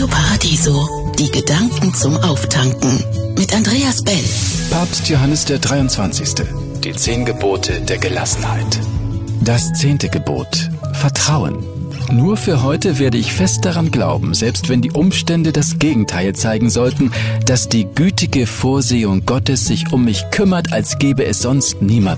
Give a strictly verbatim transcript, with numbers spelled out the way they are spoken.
Radio Paradiso, die Gedanken zum Auftanken mit Andreas Bell. Papst Johannes der dreiundzwanzigste. Die zehn Gebote der Gelassenheit. Das zehnte Gebot: Vertrauen. Nur für heute werde ich fest daran glauben, selbst wenn die Umstände das Gegenteil zeigen sollten, dass die gütige Vorsehung Gottes sich um mich kümmert, als gäbe es sonst niemand.